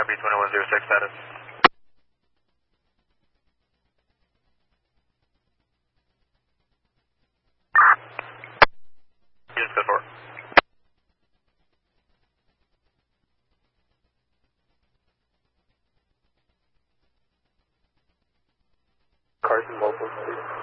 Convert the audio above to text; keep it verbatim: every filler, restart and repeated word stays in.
B twenty-one zero six status. Units code four. Carson, Local, please.